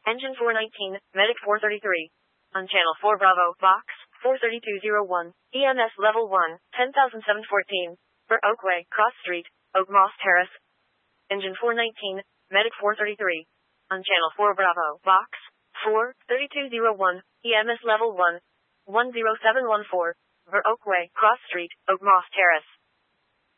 Engine 419, Medic 433. On Channel 4 Bravo, Box 43201, EMS Level 1, 10714. For Oakway, Cross Street, Oak Moss Terrace. Engine 419, Medic 433. On Channel 4 Bravo, Box 43201, EMS Level 1, 10714. For Oakway, Cross Street, Oak Moss Terrace.